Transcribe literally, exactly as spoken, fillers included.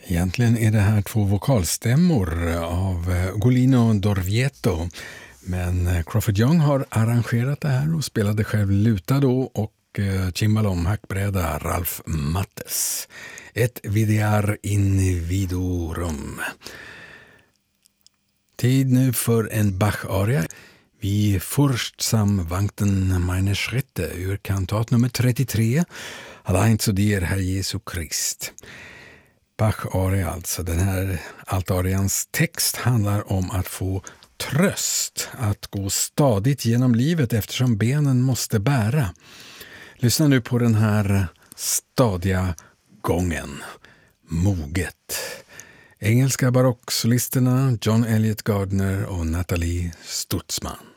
Egentligen är det här två vokalstämmor av Golino Dorvieto, men Crawford Young har arrangerat det här och spelade själv luta då, och cimbalom, hackbräda, Ralph Mattes. Ett videar individuum. Tid nu för en Bach-aria. Vi Furchtsam wankten meine Schritte ur kantat nummer trettiotre. Allein zu dir, Herr Jesu Krist. Bach-aria alltså. Den här altarians text handlar om att få tröst, att gå stadigt genom livet eftersom benen måste bära. Lyssna nu på den här stadiga gången. Moget. Engelska barocksolisterna John Elliott Gardner och Nathalie Stutzman.